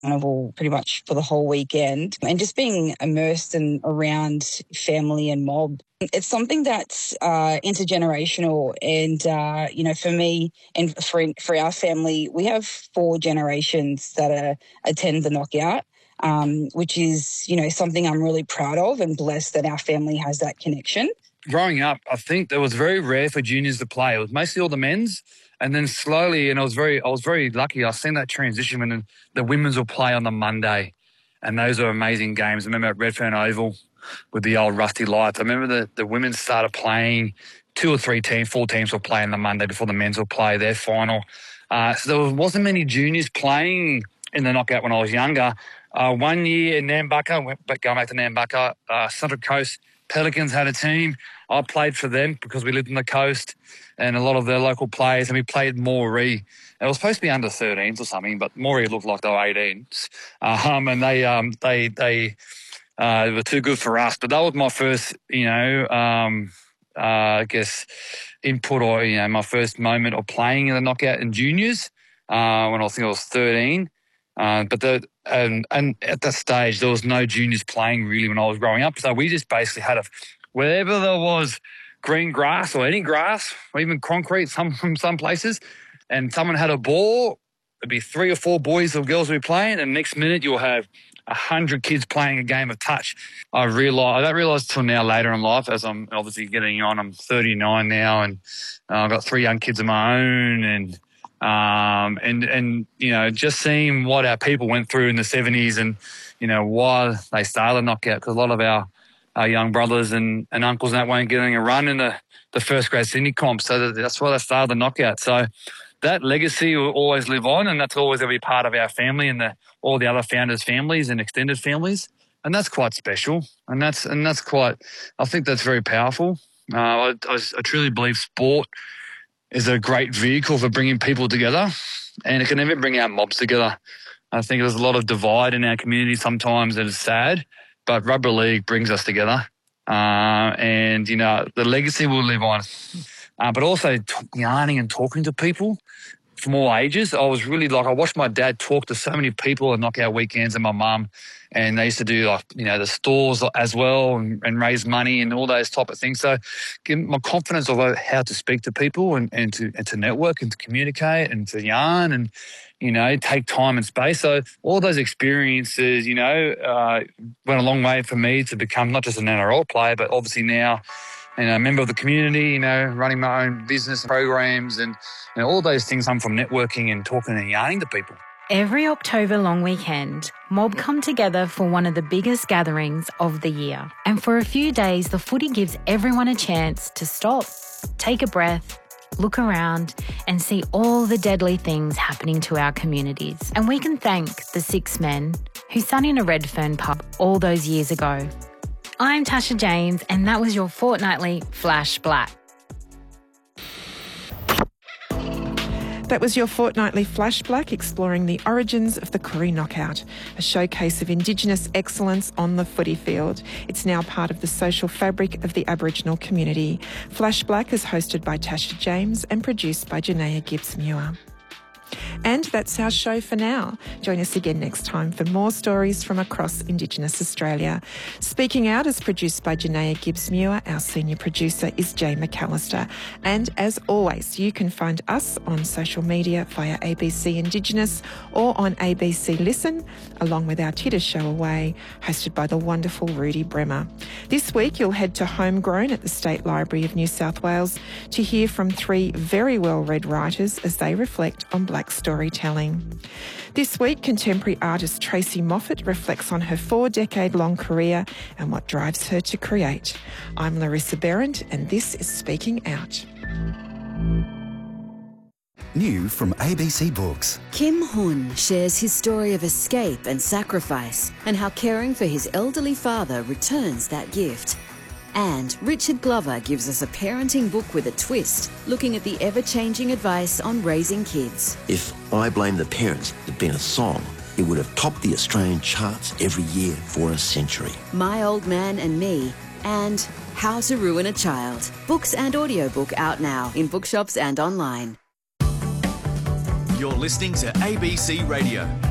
carnival pretty much for the whole weekend, and just being immersed and around family and mob. It's something that's intergenerational, and for me and for our family, we have 4 generations that attend the knockout, which is something I'm really proud of and blessed that our family has that connection. Growing up, I think it was very rare for juniors to play. It was mostly all the men's, and then slowly, and I was very lucky. I seen that transition when the women's will play on the Monday, and those are amazing games. I remember at Redfern Oval with the old Rusty Lights. I remember the women started playing 4 teams will play on the Monday before the men's will play their final. So there wasn't many juniors playing in the knockout when I was younger. 1 year in Nambucca, going back to Nambucca, Central Coast Pelicans had a team. I played for them because we lived on the coast and a lot of their local players, and we played Moree. It was supposed to be under 13s or something, but Moree looked like they were 18s. And they were too good for us. But that was my first, I guess, input or, my first moment of playing in the knockout in juniors when I think I was 13. But at that stage, there was no juniors playing really when I was growing up. So we just basically had wherever there was green grass or any grass or even concrete from some places, and someone had a ball, it'd be 3 or 4 boys or girls would be playing, and next minute you'll have 100 kids playing a game of touch. I don't realise till now later in life, as I'm obviously getting on. I'm 39 now, and I've got 3 young kids of my own, and just seeing what our people went through in the 70s and, why they started the knockout, because a lot of our young brothers and uncles and that weren't getting a run in the first grade Sydney comp. So that's why they started the knockout. So that legacy will always live on, and that's always going to be part of our family and all the other founders' families and extended families. And that's quite special. And that's quite, I think that's very powerful. I truly believe sport is a great vehicle for bringing people together, and it can even bring our mobs together. I think there's a lot of divide in our community sometimes, and it's sad, but rugby league brings us together. The legacy will live on. But also yarning and talking to people from all ages. I was really I watched my dad talk to so many people at knockout weekends, and my mum, and they used to do the stores as well and raise money and all those type of things. So give my confidence of how to speak to people and to network and to communicate and to yarn and, take time and space. So all those experiences, went a long way for me to become not just an NRL player, but obviously now, a member of the community, running my own business programs and all those things come from networking and talking and yarning to people. Every October long weekend, Mob come together for one of the biggest gatherings of the year. And for a few days, the footy gives everyone a chance to stop, take a breath, look around and see all the deadly things happening to our communities. And we can thank the 6 men who sat in a Redfern pub all those years ago. I'm Tasha James, and that was your fortnightly Flash Black. That was your fortnightly Flash Black, exploring the origins of the Koori Knockout, a showcase of Indigenous excellence on the footy field. It's now part of the social fabric of the Aboriginal community. Flash Black is hosted by Tasha James and produced by Janaea Gibbs-Muir. And that's our show for now. Join us again next time for more stories from across Indigenous Australia. Speaking Out is produced by Janaea Gibbs-Muir. Our senior producer is Jay McAllister. And as always, you can find us on social media via ABC Indigenous or on ABC Listen, along with our Titter Show Away, hosted by the wonderful Rudy Bremer. This week, you'll head to Homegrown at the State Library of New South Wales to hear from 3 very well-read writers as they reflect on Black storytelling. This week, contemporary artist Tracy Moffat reflects on her 4-decade-long career and what drives her to create. I'm Larissa Behrendt, and this is Speaking Out. New from ABC Books. Kim Hun shares his story of escape and sacrifice and how caring for his elderly father returns that gift. And Richard Glover gives us a parenting book with a twist, looking at the ever-changing advice on raising kids. If I Blame the Parents had been a song, it would have topped the Australian charts every year for a century. My Old Man and Me, and How to Ruin a Child. Books and audiobook out now in bookshops and online. You're listening to ABC Radio.